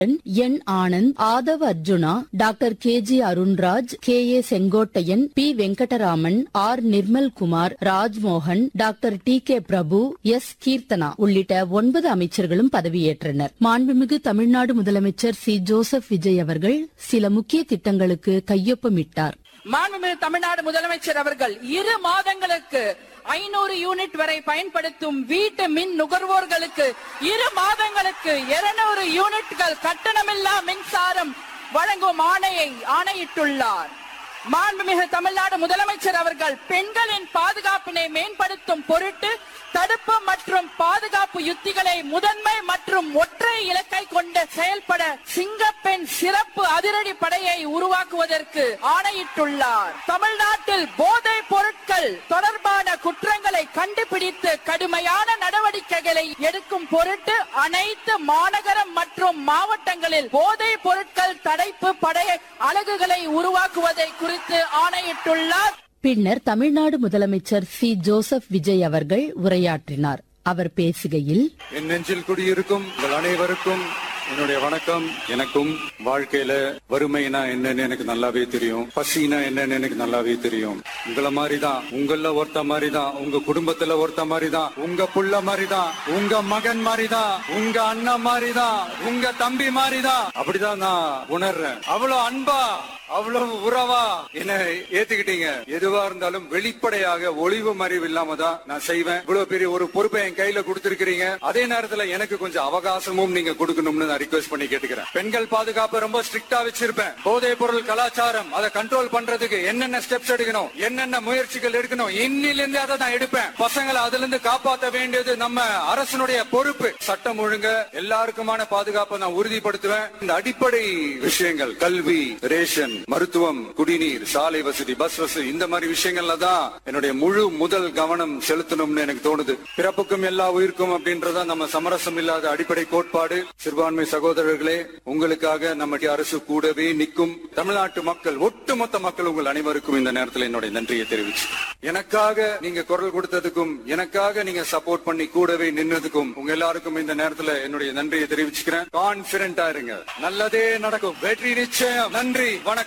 என் Anand, Aadhav Arjuna, doctor KG Arunraj, KA Sengottaiyan, P Venkataraman, R Nirmalkumar, Rajmohan, doctor TK பிரபு, S Keerthana உள்ளிட்ட 9 அமைச்சர்களும் பதவியேற்றனர். மாண்புமிகு தமிழ்நாடு முதலமைச்சர் C ஜோசப் விஜய் அவர்கள் சில முக்கிய திட்டங்களுக்கு கையொப்பமிட்டார். மாண்புமிகு தமிழ்நாடு முதலமைச்சர் அவர்கள் 2 மாதங்களுக்கு 500 யூனிட் வரை பயன்படுத்தும் வீட்டு மின் நுகர்வோர்களுக்கு 2 மாதங்களுக்கு 200 யூனிட்கள் கட்டணமில்லா மின்சாரம் வழங்கும் ஆணையிட்டுள்ளார். மாண்புமிகு தமிழ்நாடு முதலமைச்சர் அவர்கள் பெண்களின் பாதுகாப்பினை மேம்படுத்தும் பொருட்டு தடுப்பு மற்றும் பாதுகாப்பு யுத்திகளை முதன்மை மற்றும் ஒற்றை இலக்கை கொண்டு செயல்பட சிங்கப்பெண் சிறப்பு அதிரடி படையை உருவாக்குவதற்கு ஆணையிட்டுள்ளார். தமிழ்நாட்டில் போதைப் பொருட்கள் தொடர்பான குற்றங்களை கண்டுபிடித்து கடுமையான நடவடிக்கைகளை எடுக்கும் பொருட்டு அனைத்து மாநகரம் மற்றும் மாவட்டங்களில் போதைப் பொருட்கள் தடுப்பு படை அலகுகளை உருவாக்குவதை குறித்து ஆணையிட்டுள்ளார். பின்னர் தமிழ்நாடு முதலமைச்சர் C ஜோசப் விஜய் அவர்கள் உரையாற்றினார். அவர் பேசுகையில், என் நெஞ்சில் குடியிருக்கும் உங்கள் அனைவருக்கும் என்னுடைய வணக்கம். எனக்கும் வாழ்க்கையில வறுமைனா என்னன்னு எனக்கு நல்லாவே தெரியும், பசினா என்னன்னு எனக்கு நல்லாவே தெரியும். உங்களை மாதிரிதான், உங்கள ஒருத்த மாதிரிதான், உங்க குடும்பத்துல ஒருத்த மாதிரிதான், உங்க புள்ள மாதிரிதான், உங்க மகன் மாதிரிதான், உங்க அண்ணன் மாதிரிதான், உங்க தம்பி மாதிரிதான். அப்படிதான் நான் உணர்றேன். அவ்வளவு அன்பா, அவ்வளவு உறவா என்ன ஏத்துக்கிட்டீங்க. எதுவா இருந்தாலும் வெளிப்படையாக ஒளிவு மறைவு இல்லாம தான் நான் செய்வேன். இவ்வளவு பெரிய ஒரு பொறுப்பை என் கையில கொடுத்திருக்கிறீங்க. அதே நேரத்துல எனக்கு கொஞ்சம் அவகாசமும் நீங்க கொடுக்கணும்னு நான் ரிக்வெஸ்ட் பண்ணி கேட்டுக்கிறேன். பெண்கள் பாதுகாப்பு ரொம்ப ஸ்ட்ரிக்டா வச்சிருப்பேன். போதைப் பொருள் கலாச்சாரம் அதை கண்ட்ரோல் பண்றதுக்கு என்னென்ன ஸ்டெப்ஸ் எடுக்கணும், என்னென்ன முயற்சிகள் எடுக்கணும், இன்னிலிருந்து அதை நான் எடுப்பேன். பசங்களை அதுல இருந்து காப்பாற்ற வேண்டியது நம்ம அரசனுடைய பொறுப்பு. சட்டம் ஒழுங்கு எல்லாருக்குமான பாதுகாப்பை நான் உறுதிப்படுத்துவேன். இந்த அடிப்படை விஷயங்கள், கல்வி, ரேஷன், மருத்துவம், குடிநீர், சாலை வசதி, பஸ் வசதி, இந்த மாதிரி விஷயங்கள்ல தான் என்னுடைய முழு முதல் கவனம் செலுத்தணும்னு எனக்கு தோணுது. பிறப்புக்கும் எல்லா உயிருக்கும் அப்படின்றத நம்ம சமரசம் இல்லாத அடிப்படை கோட்பாடு. சிறுபான்மை சகோதரர்களே, உங்களுக்காக நம்ம அரசு கூடவே நிற்கும். தமிழ்நாட்டு மக்கள், ஒட்டுமொத்த மக்கள், உங்கள் அனைவருக்கும் இந்த நேரத்தில் என்னுடைய நன்றியை தெரிவிச்சு, எனக்காக நீங்க குரல் கொடுத்ததுக்கும், எனக்காக நீங்க சப்போர்ட் பண்ணி கூடவே நின்னதுக்கும் உங்க எல்லாருக்கும் இந்த நேரத்தில் என்னுடைய நன்றியை தெரிவிச்சுக்கிறேன். கான்பிடென்டா இருங்க, நல்லதே நடக்கும், வெற்றி நிச்சயம். நன்றி, வணக்கம்.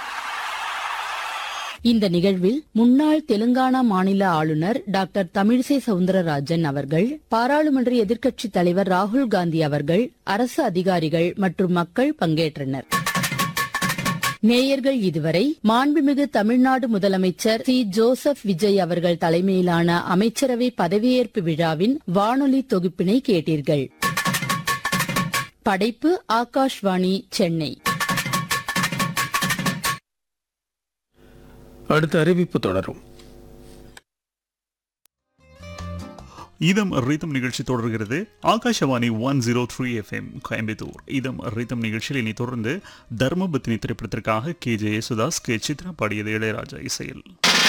இந்த நிகழ்வில் முன்னாள் தெலுங்கானா மாநில ஆளுநர் டாக்டர் தமிழிசை சவுந்தரராஜன் அவர்கள், பாராளுமன்ற எதிர்க்கட்சித் தலைவர் ராகுல் காந்தி அவர்கள், அரசு அதிகாரிகள் மற்றும் மக்கள் பங்கேற்றனர். நேயர்கள் இதுவரை மாண்புமிகு தமிழ்நாடு முதலமைச்சர் C ஜோசப் விஜய் அவர்கள் தலைமையிலான அமைச்சரவை பதவியேற்பு விழாவின் வானொலி தொகுப்பினை கேட்டீர்கள். படைப்பு ஆகாஷ்வாணி, சென்னை. அடுத்த அறிவிப்பு தொடரும். இதம் ரிதம் நிகழ்ச்சி தொடர்கிறது. ஆகாஷவாணி 103 FM கோயம்புத்தூர். இதம் ரிதம் நிகழ்ச்சியில் இனி தொடர்ந்து தர்மபத்தினி திரைப்படத்திற்காக KJ யேசுதாஸ், K சித்ரா பாடியது இளையராஜா இசையில்.